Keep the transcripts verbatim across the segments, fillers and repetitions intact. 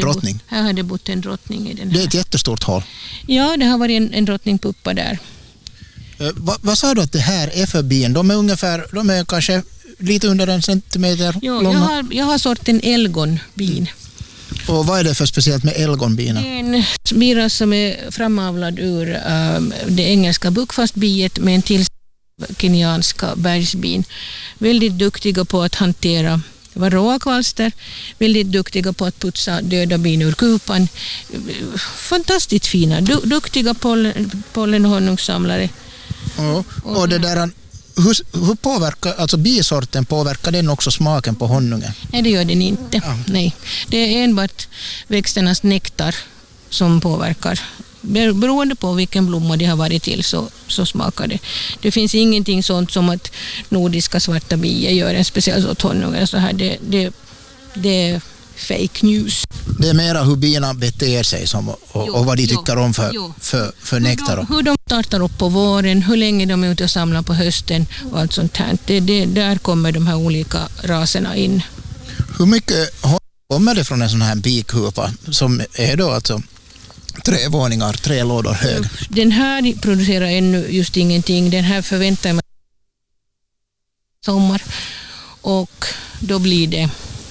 drottning. Bo, här har det bott en drottning i den här. Det är ett jättestort hål. Ja, det har varit en, en drottningpuppa där. Eh, vad, vad sa du att det här är för bin? De är ungefär, de är kanske lite under en centimeter jo, långa. Jag har, jag har sorten elgonbin. Och vad är det för speciellt med elgonbina? Det är en bira som är framavlad ur um, det engelska buckfastbiet med en till kenyanska bergsbin. Väldigt duktiga på att hantera varroa kvalster, väldigt duktiga på att putsa döda bin ur kupan. Fantastiskt fina, du, duktiga pollen, pollen och honungssamlare. Ja, och det där, hur, hur påverkar, alltså bisorten, påverkar den också smaken på honungen? Nej, det gör den inte. Ja. Nej. Det är enbart växternas nektar som påverkar. Beroende på vilken blomma det har varit till så, så smakar det. Det finns ingenting sånt som att nordiska svarta bier gör en speciell sort honung. Så här, det, det, det är fake news. Det är mera hur bina beter sig som, och, jo, och vad de tycker jo, om för, jo. för, för nektar. Hur de, hur de startar upp på våren, hur länge de är ute och samlar på hösten och allt sånt här. Det, det, där kommer de här olika raserna in. Hur mycket kommer det från en sån här bikupa som är då alltså tre våningar, tre lådor hög? Den här producerar ännu just ingenting. Den här förväntar mig sommar och då blir det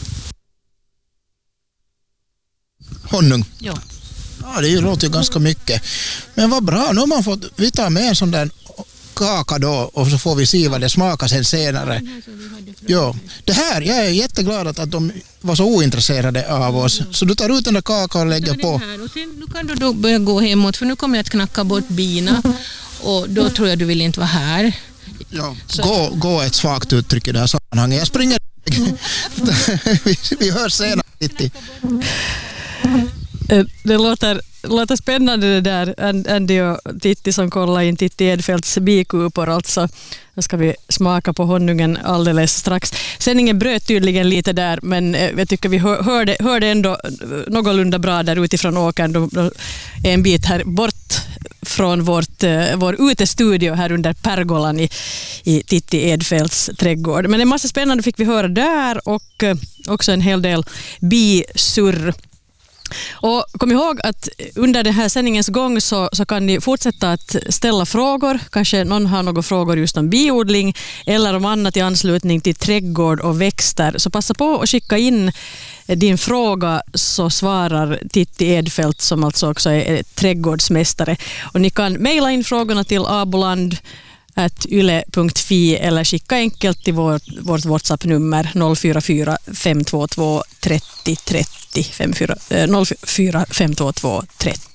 honung. Ja. Ja, det låter ju ganska mycket. Men vad bra, nu har man fått, vi tar med en sån där kaka då och så får vi se vad det smakar sen senare. Ja, det här, jag är jätteglad att de var så ointresserade av oss. Så du tar ut den där kakan och lägger på. Och sen, nu kan du då börja gå hemåt för nu kommer jag att knacka bort bina och då tror jag du vill inte vara här. Ja, gå, gå ett svagt uttryck i det här sammanhanget. Jag springer. vi, vi hörs senare. Det låter, låter spännande det där, Andy och Titti som kollar in Titti Edfeldts bikupor alltså. Då ska vi smaka på honungen alldeles strax. Sändningen bröt tydligen lite där, men jag tycker vi hörde, hörde ändå någorlunda bra där utifrån åkern. Då, då är en bit här bort från vårt, vår utestudio här under pergolan i, i Titti Edfeldts trädgård. Men en massa spännande fick vi höra där och också en hel del bisurr. Och kom ihåg att under den här sändningens gång så, så kan ni fortsätta att ställa frågor. Kanske någon har några frågor just om biodling eller om annat i anslutning till trädgård och växter. Så passa på att skicka in din fråga så svarar Titti Edfeldt som alltså också är trädgårdsmästare. Och ni kan mejla in frågorna till aboland at yle punkt fi eller skicka enkelt till vårt, vårt WhatsApp-nummer noll fyra fyra fem två två trettio trettio fem fyra noll fyra fem två två trettio.